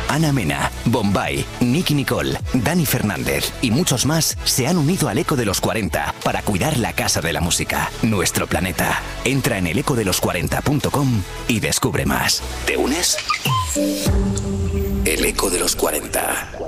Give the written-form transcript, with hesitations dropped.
Ana Mena, Bombay, Nicky Nicole, Dani Fernández y muchos más se han unido al Eco de los 40 para cuidar la casa de la música, nuestro planeta. Entra en elecodelos40.com y descubre más. ¿Te unes? El Eco de los 40.